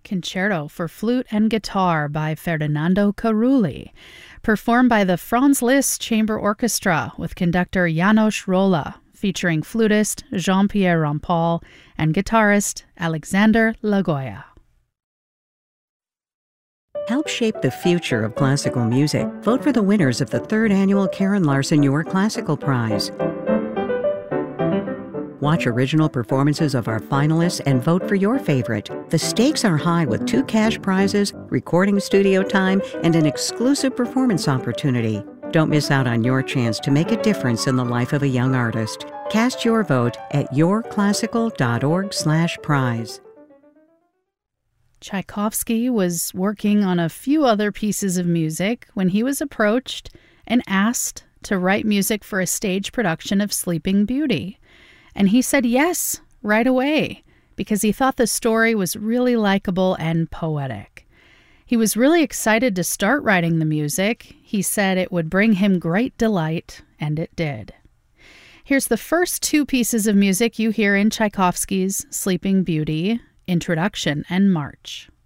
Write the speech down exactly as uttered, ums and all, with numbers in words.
Concerto for Flute and Guitar by Ferdinando Carulli, performed by the Franz Liszt Chamber Orchestra with conductor János Rolla, featuring flutist Jean-Pierre Rampal and guitarist Alexander Lagoya. Help shape the future of classical music. Vote for the winners of the third annual Karen Larson Your Classical Prize. Watch original performances of our finalists and vote for your favorite. The stakes are high with two cash prizes, recording studio time, and an exclusive performance opportunity. Don't miss out on your chance to make a difference in the life of a young artist. Cast your vote at yourclassical.org slash prize. Tchaikovsky was working on a few other pieces of music when he was approached and asked to write music for a stage production of Sleeping Beauty. And he said yes right away because he thought the story was really likable and poetic. He was really excited to start writing the music. He said it would bring him great delight, and it did. Here's the first two pieces of music you hear in Tchaikovsky's Sleeping Beauty, Introduction and March.